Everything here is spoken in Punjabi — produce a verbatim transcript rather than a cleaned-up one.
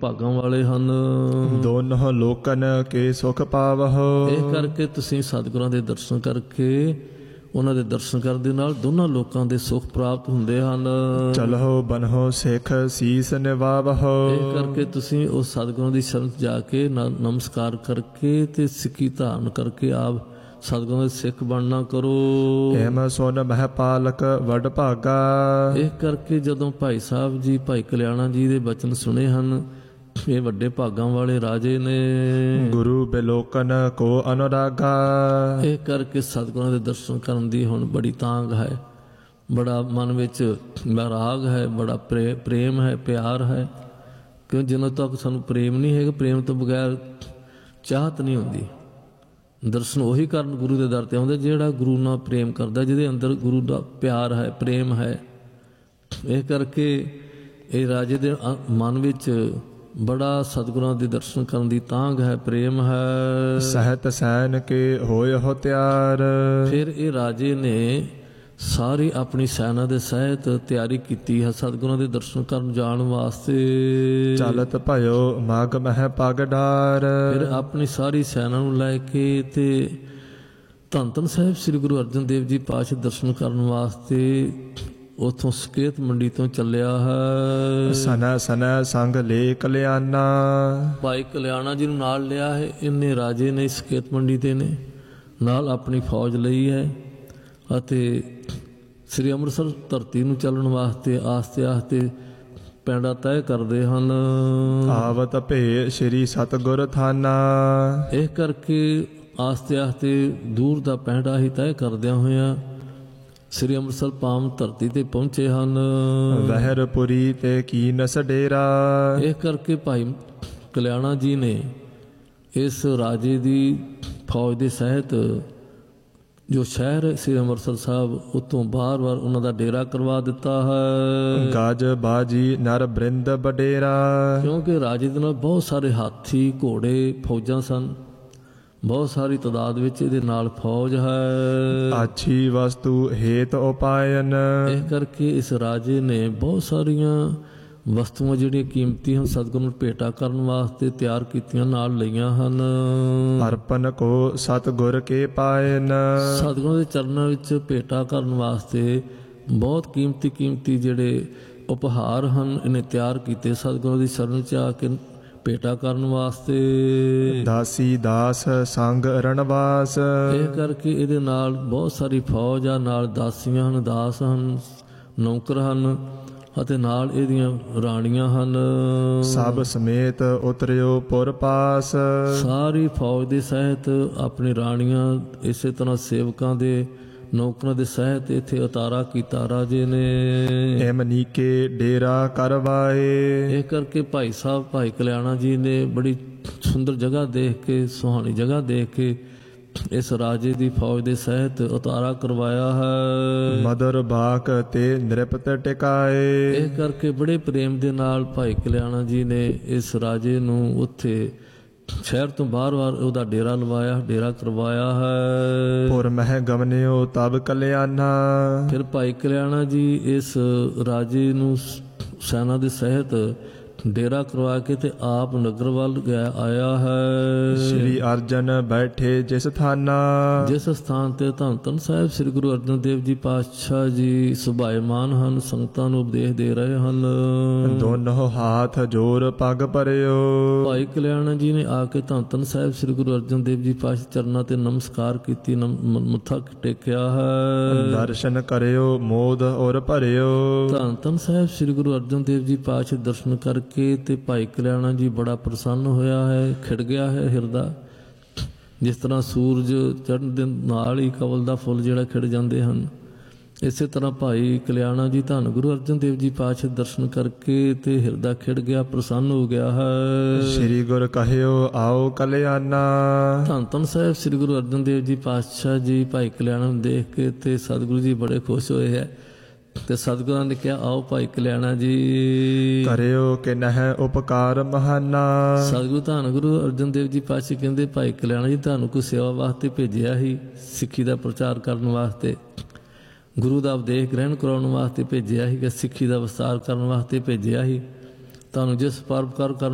ਭਾਗਾਂ ਵਾਲੇ ਹਨ। ਦੋਨੋਂ ਲੋਕਨ ਕੇ ਸੁਖ ਪਾਵਹੁ। ਇਹ ਕਰਕੇ ਤੁਸੀਂ ਸਤਿਗੁਰਾਂ ਦੇ ਦਰਸ਼ਨ ਕਰਕੇ, ਉਹਨਾਂ ਦੇ ਦਰਸ਼ਨ ਕਰਨ ਦੇ ਨਾਲ ਦੋਨਾਂ ਲੋਕਾਂ ਦੇ ਸੁੱਖ ਪ੍ਰਾਪਤ ਹੁੰਦੇ ਹਨ। ਚਲਹੁ ਬਨਹੁ ਸਿੱਖ ਸੀਸ ਨਿਵਾਵਹੁ। ਇਹ ਕਰਕੇ ਤੁਸੀਂ ਉਸ ਸਤਿਗੁਰਾਂ ਦੀ ਸ਼ਰਨ ਜਾ ਕੇ ਨ- ਨਮਸਕਾਰ ਕਰਕੇ ਤੇ ਸਿੱਖੀ ਧਾਰਨ ਕਰਕੇ ਆਪ ਸਤਿਗੁਰਾਂ ਦੇ ਸਿੱਖ ਬਣਨਾ ਕਰੋ। ਏਮ ਸੁਨ ਮਹਿ ਪਾਲਕ ਵਡ ਭਾਗਾ। ਇਹ ਕਰਕੇ ਜਦੋਂ ਭਾਈ ਸਾਹਿਬ ਜੀ ਭਾਈ ਕਲਿਆਣਾ ਜੀ ਦੇ ਬਚਨ ਸੁਣੇ ਹਨ, ਇਹ ਵੱਡੇ ਭਾਗਾਂ ਵਾਲੇ ਰਾਜੇ ਨੇ। ਗੁਰੂ ਬਿਲੋਕਨ ਕੋ ਅਨੁਰਾਗਾ। ਇਹ ਕਰਕੇ ਸਤਿਗੁਰਾਂ ਦੇ ਦਰਸ਼ਨ ਕਰਨ ਦੀ ਹੁਣ ਬੜੀ ਤਾਂਘ ਹੈ, ਬੜਾ ਮਨ ਵਿੱਚ ਰਾਗ ਹੈ, ਬੜਾ ਪ੍ਰੇ ਪ੍ਰੇਮ ਹੈ, ਪਿਆਰ ਹੈ। ਕਿਉਂ ਜਿੰਨਾ ਤੱਕ ਸਾਨੂੰ ਪ੍ਰੇਮ ਨਹੀਂ ਹੈਗਾ, ਪ੍ਰੇਮ ਤੋਂ ਬਗੈਰ ਚਾਹਤ ਨਹੀਂ ਹੁੰਦੀ। ਦਰਸ਼ਨ ਉਹੀ ਕਰਨ ਗੁਰੂ ਦੇ ਦਰ ਤੇ ਆਉਂਦੇ ਜਿਹੜਾ ਗੁਰੂ ਨਾਲ ਪ੍ਰੇਮ ਕਰਦਾ, ਜਿਹਦੇ ਅੰਦਰ ਗੁਰੂ ਦਾ ਪਿਆਰ ਹੈ, ਪ੍ਰੇਮ ਹੈ। ਇਹ ਕਰਕੇ ਇਹ ਰਾਜੇ ਦੇ ਮਨ ਵਿੱਚ ਬੜਾ ਸਤਿਗੁਰਾਂ ਦੇ ਦਰਸ਼ਨ ਕਰਨ ਦੀ ਤਾਂਘ ਹੈ, ਪ੍ਰੇਮ ਹੈ। ਸਹਿਤ ਸੈਨ ਕੇ ਹੋਇ ਹੋ ਤਿਆਰ। ਫਿਰ ਇਹ ਰਾਜੇ ਨੇ ਸਾਰੀ ਆਪਣੀ ਸੈਨਾ ਦੇ ਸਹਿਤ ਤਿਆਰੀ ਕੀਤੀ ਹੈ ਸਤਿਗੁਰਾਂ ਦੇ ਦਰਸ਼ਨ ਕਰਨ ਜਾਣ ਵਾਸਤੇ। ਚਲਤ ਭਇਓ ਮਗ ਮਹਿ ਪਗ ਡਾਰ। ਫਿਰ ਆਪਣੀ ਸਾਰੀ ਸੈਨਾ ਨੂੰ ਲੈ ਕੇ ਤੇ ਧੰਨ ਧੰਨ ਸਾਹਿਬ ਸ੍ਰੀ ਗੁਰੂ ਅਰਜਨ ਦੇਵ ਜੀ ਪਾਤਸ਼ਾਹ ਦਰਸ਼ਨ ਕਰਨ ਵਾਸਤੇ ਉਥੋਂ ਸਕੇਤ ਮੰਡੀ ਤੋਂ ਚੱਲਿਆ ਹੈ। ਸਨਾ ਸਨਾ ਸੰਗ ਲੈ ਕਲਿਆਣਾ। ਭਾਈ ਕਲਿਆਣਾ ਜੀ ਨੂੰ ਨਾਲ ਲਿਆ ਹੈ। ਇੰਨੇ ਰਾਜੇ ਨੇ ਸਕੇਤ ਮੰਡੀ ਦੇ ਨੇ ਨਾਲ ਆਪਣੀ ਫੌਜ ਲਈ ਹੈ ਅਤੇ ਸ੍ਰੀ ਅੰਮ੍ਰਿਤਸਰ ਧਰਤੀ ਨੂੰ ਚੱਲਣ ਵਾਸਤੇ ਆਸਤੇ ਆਸਤੇ ਪੈਂਡਾ ਤੈਅ ਕਰਦੇ ਹਨ। ਆਵਤ ਭੇ ਸ੍ਰੀ ਸਤਿਗੁਰ ਥਾਨਾ। ਇਹ ਕਰਕੇ ਆਸਤੇ ਆਸਤੇ ਦੂਰ ਦਾ ਪੈਂਡਾ ਹੀ ਤੈਅ ਕਰਦਿਆਂ ਹੋਇਆਂ ਸ੍ਰੀ ਅੰਮ੍ਰਿਤਸਰ ਪਾਮ ਧਰਤੀ ਤੇ ਪਹੁੰਚੇ ਹਨ। ਵਹਿਰਪੁਰੀ ਤੇ ਕੀਨਸ ਡੇਰਾ। ਇਹ ਕਰਕੇ ਭਾਈ ਕਲਿਆਣਾ ਜੀ ਨੇ ਇਸ ਰਾਜੇ ਦੀ ਫੌਜ ਦੇ ਸਹਿਤ ਜੋ ਸ਼ਹਿਰ ਸ੍ਰੀ ਅੰਮ੍ਰਿਤਸਰ ਸਾਹਿਬ ਉਤੋਂ ਬਾਰ-ਬਾਰ ਉਹਨਾਂ ਦਾ ਡੇਰਾ ਕਰਵਾ ਦਿੱਤਾ ਹੈ। ਗਜ ਬਾਜੀ ਨਰ ਬ੍ਰਿੰਦ ਬਡੇਰਾ। ਕਿਉਂਕਿ ਰਾਜੇ ਦੇ ਨਾਲ ਬਹੁਤ ਸਾਰੇ ਹਾਥੀ ਘੋੜੇ ਫੌਜਾਂ ਸਨ, ਬਹੁਤ ਸਾਰੀ ਤਾਦਾਦ ਵਿੱਚ ਇਹਦੇ ਨਾਲ ਫੌਜ ਹੈ। ਆਛੀ ਵਸਤੂ ਹੇਤ ਉਪਾਇਨ। ਇਹ ਕਰਕੇ ਇਸ ਰਾਜੇ ਨੇ ਬਹੁਤ ਸਾਰੀਆਂ ਵਸਤੂਆਂ ਜਿਹੜੀਆਂ ਕੀਮਤੀ ਹਨ ਸਤਿਗੁਰੂ ਨੂੰ ਭੇਟਾ ਕਰਨ ਵਾਸਤੇ ਤਿਆਰ ਕੀਤੀਆਂ ਨਾਲ ਲਈਆਂ ਹਨ। ਅਰਪਨ ਕੋ ਸਤਿਗੁਰ ਕੇ ਪਾਇਨ। ਸਤਿਗੁਰਾਂ ਦੇ ਚਰਨਾਂ ਵਿੱਚ ਭੇਟਾ ਕਰਨ ਵਾਸਤੇ ਬਹੁਤ ਕੀਮਤੀ ਕੀਮਤੀ ਜਿਹੜੇ ਉਪਹਾਰ ਹਨ ਇਹਨੇ ਤਿਆਰ ਕੀਤੇ ਸਤਿਗੁਰਾਂ ਦੀ ਸ਼ਰਨ 'ਚ ਆ ਕੇ ਭੇਟਾ ਕਰਨ ਵਾਸਤੇ। ਦਾਸੀ ਦਾਸ ਸੰਗ ਰਣਵਾਸ। ਇਹ ਕਰਕੇ ਇਹਦੇ ਨਾਲ ਬਹੁਤ ਸਾਰੀ ਫੌਜ ਆ, ਨਾਲ ਦਾਸੀਆਂ ਹਨ, ਦਾਸ ਹਨ, ਨੌਕਰ ਹਨ ਅਤੇ ਨਾਲ ਇਹਦੀਆਂ ਰਾਣੀਆਂ ਹਨ। ਸਭ ਸਮੇਤ ਉਤਰਿਓ ਪੁਰ ਪਾਸ। ਸਾਰੀ ਫੌਜ ਦੇ ਸਹਿਤ ਆਪਣੀ ਰਾਣੀਆਂ ਇਸੇ ਤਰ੍ਹਾਂ ਸੇਵਕਾਂ ਦੇ ਨੌਕਰਾਂ ਦੇ ਸਹਿਤ ਇੱਥੇ ਉਤਾਰਾ ਕੀਤਾ ਰਾਜੇ ਨੇ। ਐਮ ਨੀਕੇ ਡੇਰਾ ਕਰਵਾਏ। ਇਹ ਕਰਕੇ ਭਾਈ ਸਾਹਿਬ ਭਾਈ ਕਲਿਆਣਾ ਜੀ ਨੇ ਬੜੀ ਸੁੰਦਰ ਜਗ੍ਹਾ ਦੇਖ ਕੇ, ਸੁਹਾਣੀ ਜਗ੍ਹਾ ਦੇਖ ਕੇ ਇਸ ਰਾਜੇ ਦੀ ਫੌਜ ਦੇ ਸਹਿਤ ਉਤਾਰਾ ਕਰਵਾਇਆ ਹੈ। ਮਦਰ ਬਾਕ ਤੇ ਨਿਰਪਤ ਟਿਕਾਏ। ਇਹ ਕਰਕੇ ਬੜੇ ਪ੍ਰੇਮ ਦੇ ਨਾਲ ਭਾਈ ਕਲਿਆਣਾ ਜੀ ਨੇ ਇਸ ਰਾਜੇ ਨੂੰ ਉੱਥੇ ਸ਼ਹਿਰ ਤੋਂ ਬਾਰ-ਬਾਰ ਉਹਦਾ ਡੇਰਾ ਲਵਾਇਆ, ਡੇਰਾ ਕਰਵਾਇਆ ਹੈ। ਪੁਰ ਮਹਿ ਗਮਨਿਓ ਤਬ ਕਲਿਆਣਾ। ਫਿਰ ਭਾਈ ਕਲਿਆਣਾ ਜੀ ਇਸ ਰਾਜੇ ਨੂੰ ਸੈਨਾ ਦੇ ਸਹਿਤ ਡੇਰਾ ਕਰਵਾ ਕੇ ਤੇ ਆਪ ਨਗਰ ਵੱਲ ਗਿਆ ਆਇਆ ਹੈ। ਸ੍ਰੀ ਅਰਜਨ ਬੈਠੇ ਜਿਸ ਥਾਨਾ। ਜਿਸ ਸਥਾਨ ਤੇ ਧੰਨ ਧੰਨ ਸਾਹਿਬ ਸ੍ਰੀ ਗੁਰੂ ਅਰਜਨ ਦੇਵ ਜੀ ਪਾਤਸ਼ਾਹ ਜੀ ਸੁਭਾਇਮਾਨ ਹਨ, ਸੰਗਤਾਂ ਨੂੰ ਉਪਦੇਸ਼ ਦੇ ਰਹੇ ਹਨ। ਦੋਨੋਂ ਹਾਥ ਜੋਰ ਪੱਗ ਭਰਿਓ। ਭਾਈ ਕਲਿਆਣਾ ਜੀ ਨੇ ਆ ਕੇ ਧੰਨ ਧੰਨ ਸਾਹਿਬ ਸ੍ਰੀ ਗੁਰੂ ਅਰਜਨ ਦੇਵ ਜੀ ਪਾਤਸ਼ਾਹ ਚਰਨਾਂ ਤੇ ਨਮਸਕਾਰ ਕੀਤੀ, ਮੱਥਾ ਟੇਕਿਆ ਹੈ। ਦਰਸ਼ਨ ਕਰਿਓ ਮੋਦ ਔਰ ਭਰਿਓ। ਧੰਨ ਧੰਨ ਸਾਹਿਬ ਸ੍ਰੀ ਗੁਰੂ ਅਰਜਨ ਦੇਵ ਜੀ ਪਾਤਸ਼ਾਹ ਦਰਸ਼ਨ ਕਰਕੇ ਤੇ ਭਾਈ ਕਲਿਆਣਾ ਜੀ ਬੜਾ ਪ੍ਰਸੰਨ ਹੋਇਆ ਹੈ, ਖਿੜ ਗਿਆ ਹੈ ਹਿਰਦਾ। ਜਿਸ ਤਰ੍ਹਾਂ ਸੂਰਜ ਚੜ੍ਹਨ ਦੇ ਨਾਲ ਹੀ ਕਮਲ ਦਾ ਫੁੱਲ ਜਿਹੜਾ ਖਿੜ ਜਾਂਦੇ ਹਨ, ਇਸੇ ਤਰ੍ਹਾਂ ਭਾਈ ਕਲਿਆਣਾ ਜੀ ਧੰਨ ਗੁਰੂ ਅਰਜਨ ਦੇਵ ਜੀ ਪਾਤਸ਼ਾਹ ਦਰਸ਼ਨ ਕਰਕੇ ਤੇ ਹਿਰਦਾ ਖਿੜ ਗਿਆ, ਪ੍ਰਸੰਨ ਹੋ ਗਿਆ ਹੈ। ਸ੍ਰੀ ਗੁਰ ਕਹਿਓ ਆਓ ਕਲਿਆਣਾ। ਧੰਨ ਧੰਨ ਸਾਹਿਬ ਸ੍ਰੀ ਗੁਰੂ ਅਰਜਨ ਦੇਵ ਜੀ ਪਾਤਸ਼ਾਹ ਜੀ ਭਾਈ ਕਲਿਆਣਾ ਨੂੰ ਦੇਖ ਕੇ ਤੇ ਸਤਿਗੁਰੂ ਜੀ ਬੜੇ ਖੁਸ਼ ਹੋਏ ਹੈ ਤੇ ਸਤਿਗੁਰਾਂ ਨੇ ਕਿਹਾ ਆਓ ਭਾਈ ਕਲਿਆਣਾ ਜੀ ਕਰਿਓ ਕਿ ਨਹਿ ਉਪਕਾਰ ਮਹਾਨਾ। ਸਤਿਗੁਰੂ ਧੰਨ ਗੁਰੂ ਅਰਜਨ ਦੇਵ ਜੀ ਪਾਤਸ਼ਾਹ ਕਹਿੰਦੇ ਭਾਈ ਕਲਿਆਣਾ ਜੀ ਤੁਹਾਨੂੰ ਕੋਈ ਸੇਵਾ ਵਾਸਤੇ ਭੇਜਿਆ ਸੀ, ਸਿੱਖੀ ਦਾ ਪ੍ਰਚਾਰ ਕਰਨ ਵਾਸਤੇ, ਗੁਰੂ ਦਾ ਉਪਦੇਸ਼ ਗ੍ਰਹਿਣ ਕਰਾਉਣ ਵਾਸਤੇ ਭੇਜਿਆ ਸੀ, ਸਿੱਖੀ ਦਾ ਵਿਸਤਾਰ ਕਰਨ ਵਾਸਤੇ ਭੇਜਿਆ ਸੀ। ਤੁਹਾਨੂੰ ਜਿਸ ਪਰਉਪਕਾਰ ਕਰਨ